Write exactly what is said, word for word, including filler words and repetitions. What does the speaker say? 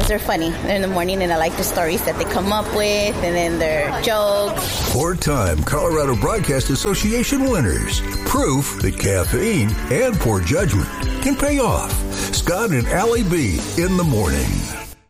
because they're funny. They're in the morning, and I like the stories that they come up with, and then their jokes. Four-time Colorado Broadcast Association winners. Proof that caffeine and poor judgment can pay off. Scott and Allie B in the morning.